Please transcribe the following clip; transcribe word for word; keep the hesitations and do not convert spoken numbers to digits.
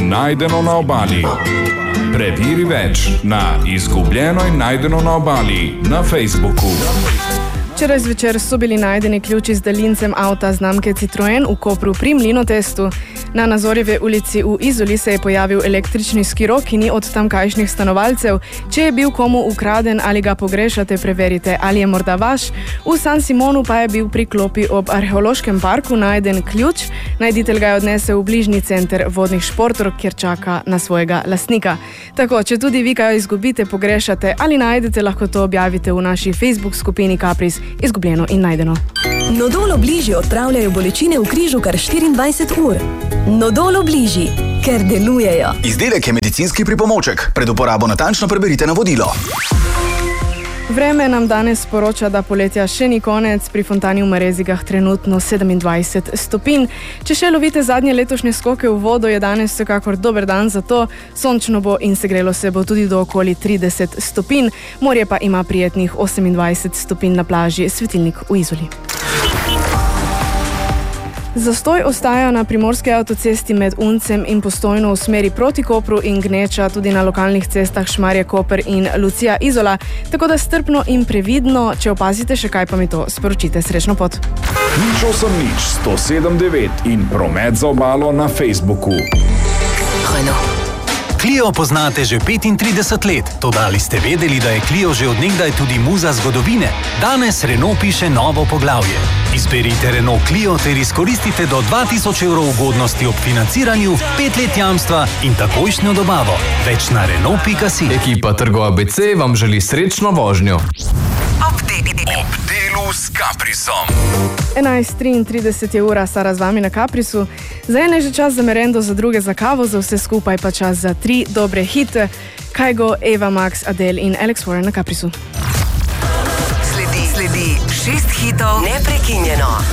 najdeno na obali. Preveri več na Izgubljeno in najdeno na obali na Facebooku. Včeraj zvečer so bili najdeni ključi z daljincem avta znamke Citroen v Kopru pri Mlinotestu. Na Nazorjeve ulici v Izoli se je pojavil električni skiro, ki ni od tamkajšnjih stanovalcev. Če je bil komu ukraden ali ga pogrešate, preverite, ali je morda vaš. V San Simonu pa je bil pri klopi ob arheološkem parku najden ključ. Najditelj ga je odnesel v bližnji center vodnih športov, kjer čaka na svojega lastnika. Tako, če tudi vi kaj izgubite, pogrešate ali najdete, lahko to objavite v naši Facebook skupini Kapris Izgubljeno in najdeno. Nodol Obliži odpravljajo bolečine v križu kar štiriindvajset ur. Nodol Obliži, ker delujejo. Izdelek je medicinski pripomoček. Pred uporabo natančno preberite navodilo. Vreme nam danes sporoča, da poletja še ni konec, pri Fontani v Marezigah trenutno sedemindvajset stopinj. Če še lovite zadnje letošnje skoke v vodo, je danes vsekakor dober dan za to. Sončno bo in segrelo se bo tudi do okoli trideset stopinj. Morje pa ima prijetnih osemindvajset stopinj na plaži Svetilnik v Izoli. Zastoj ostaja na primorski avtocesti med Uncem in Postojno v smeri proti Kopru in gneča tudi na lokalnih cestah Šmarje Koper in Lucija Izola, tako da strpno in previdno, če opazite še kaj, pa mi to sporočite. Srečno pot. Nič osem nič sto sedem devet in promet za obalo na Facebooku. Clio poznate že petintrideset let, toda ali ste vedeli, da je Clio že od nekdaj tudi muza zgodovine? Danes Renault piše novo poglavje. Izberite Renault Clio ter izkoristite do dva tisoč evrov ugodnosti ob financiranju, pet let jamstva in takojšnjo dobavo. Več na Renault pika si. Ekipa Trgo A B C vam želi srečno vožnjo. Ob delu s Kaprisom. enajst triintrideset je ura, Sara z vami na Kaprisu. Za ene je že čas za merendo, za druge za kavo, za vse skupaj pa čas za tri dobre hite. Kygo, Eva Max, Adele in Alex Warren na Kaprisu. Sledi, sledi šest hitov neprekinjeno.